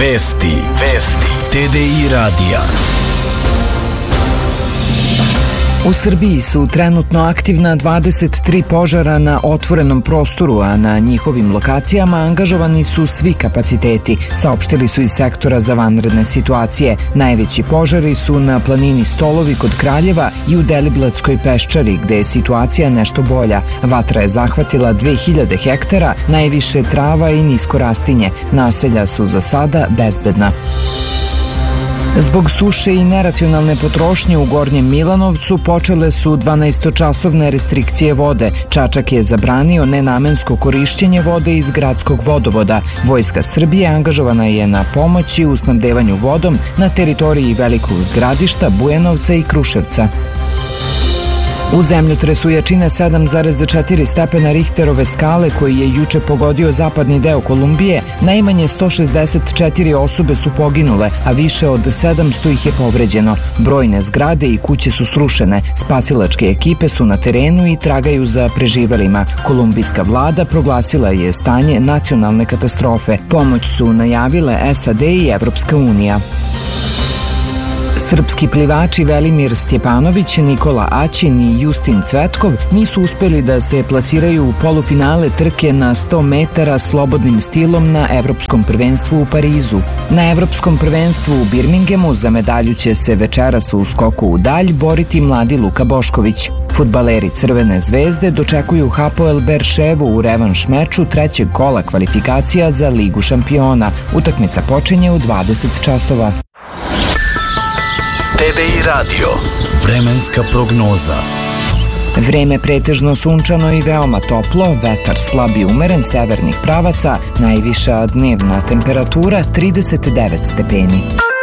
Vesti TDI radija. U Srbiji su trenutno aktivna 23 požara na otvorenom prostoru, a na njihovim lokacijama angažovani su svi kapaciteti, saopštili su iz sektora za vanredne situacije. Najveći požari su na planini Stolovi kod Kraljeva i u Deliblatskoj peščari, gde je situacija nešto bolja. Vatra je zahvatila 2000 hektara, najviše trava i nisko rastinje. Naselja su za sada bezbedna. Zbog suše i neracionalne potrošnje u Gornjem Milanovcu počele su 12-časovne restrikcije vode. Čačak je zabranio nenamensko korišćenje vode iz gradskog vodovoda. Vojska Srbije angažovana je na pomoći u snabdevanju vodom na teritoriji Velikog Gradišta, Bujanovca i Kruševca. U zemljotresu jačine 7,4 stepena Richterove skale koji je juče pogodio zapadni deo Kolumbije, najmanje 164 osobe su poginule, a više od 700 ih je povređeno. Brojne zgrade i kuće su srušene. Spasilačke ekipe su na terenu i tragaju za preživelima. Kolumbijska vlada proglasila je stanje nacionalne katastrofe. Pomoć su najavile SAD i Evropska unija. Srpski plivači Velimir Stjepanović, Nikola Aćin i Justin Cvetkov nisu uspeli da se plasiraju u polufinale trke na 100 metara slobodnim stilom na Evropskom prvenstvu u Parizu. Na Evropskom prvenstvu u Birminghamu za medalju će se večeras u skoku u dalj boriti mladi Luka Bošković. Fudbaleri Crvene zvezde dočekuju Hapoel Berševu u revanš meču trećeg kola kvalifikacija za Ligu šampiona. Utakmica počinje u 20 časova. TDI radio. Vremenska prognoza. Vreme pretežno sunčano i veoma toplo, vetar slab i umeren severnih pravaca, najviša dnevna temperatura 39 stepeni.